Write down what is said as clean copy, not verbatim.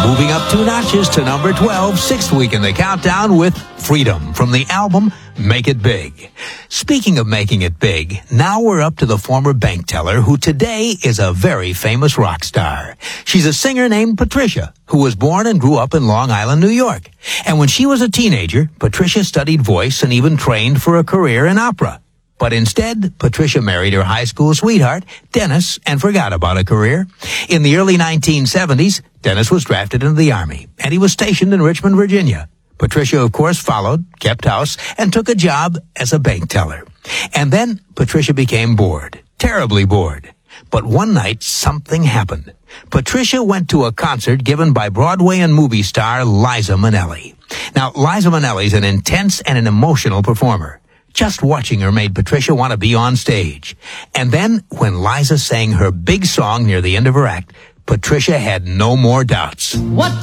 Moving up 2 notches to number 12, 6th week in the countdown with Freedom from the album Make It Big. Speaking of making it big, now we're up to the former bank teller who today is a very famous rock star. She's a singer named Patricia, who was born and grew up in Long Island, New York. And when she was a teenager, Patricia studied voice and even trained for a career in opera. But instead, Patricia married her high school sweetheart, Dennis, and forgot about a career. In the early 1970s, Dennis was drafted into the Army, and he was stationed in Richmond, Virginia. Patricia, of course, followed, kept house, and took a job as a bank teller. And then Patricia became bored, terribly bored. But one night, something happened. Patricia went to a concert given by Broadway and movie star Liza Minnelli. Now, Liza Minnelli's an intense and an emotional performer. Just watching her made Patricia want to be on stage. And then, when Liza sang her big song near the end of her act, Patricia had no more doubts. What